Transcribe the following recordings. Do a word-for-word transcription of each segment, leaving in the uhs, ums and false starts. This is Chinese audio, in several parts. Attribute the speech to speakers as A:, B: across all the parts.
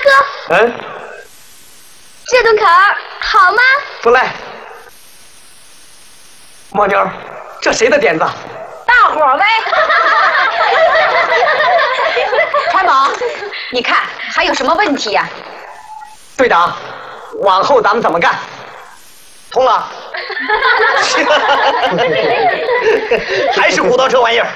A: 哥，
B: 嗯，
A: 这顿烤好吗？
B: 不赖。蜗妞，这谁的点子？
C: 大伙儿呗。川宝，你看还有什么问题呀、啊？
B: 队长，往后咱们怎么干？通了。还是虎头这玩意儿。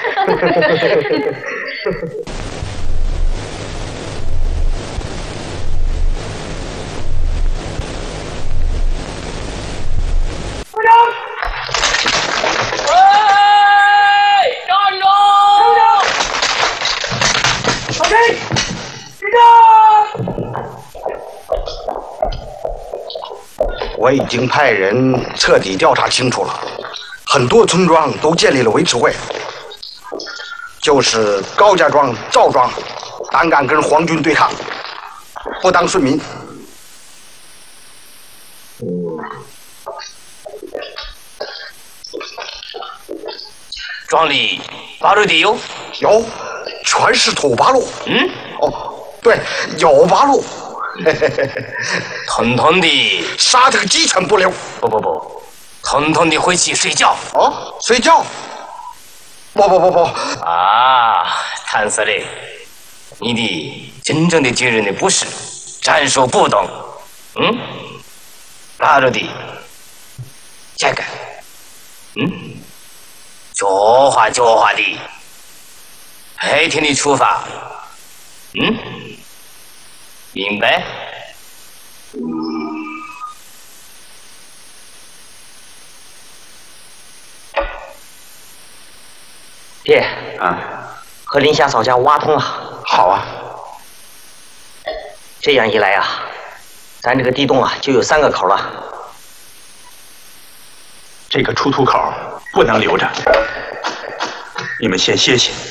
D: 部长，
E: 哎，站住！
D: 老陈，队长。
F: 我已经派人彻底调查清楚了，很多村庄都建立了维持会，就是高家庄、赵庄，胆敢跟皇军对抗，不当顺民。
E: 庄里八路地有？
F: 有，全是土八路。
E: 嗯，
F: 哦，对，有八路。
E: 统统的
F: 杀他个鸡犬不留！
E: 不不不，统统的回去睡觉。
F: 哦，睡觉？不不不不！
E: 啊，谭司令，你的真正的军人的不是战术不懂。嗯，八路的这个，嗯，教化教化的，白天的出发。嗯。明白。
B: 爹
F: 啊，
B: 和林夏嫂家挖通了。
F: 好啊。
B: 这样一来啊，咱这个地洞啊就有三个口了。
G: 这个出土口不能留着，你们先歇歇，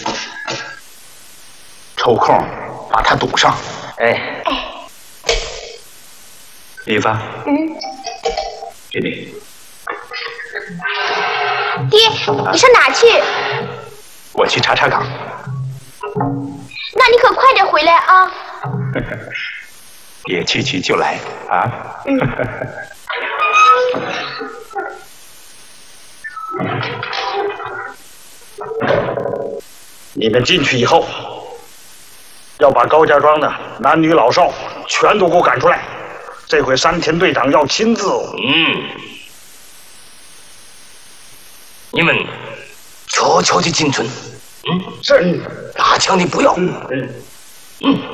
G: 抽空把它堵上。
B: 哎，
G: 李芳，
A: 嗯，
G: 给你。
A: 爹，你上哪去？
G: 我去查查岗。
A: 那你可快点回来啊！
G: 别去去就来啊！
A: 嗯。
F: 你们进去以后，要把高家庄的男女老少全都给我赶出来。这回山田队长要亲自。
E: 嗯，你们悄悄的进村。嗯，
F: 是。
E: 拿枪的不要。
F: 嗯嗯
E: 嗯。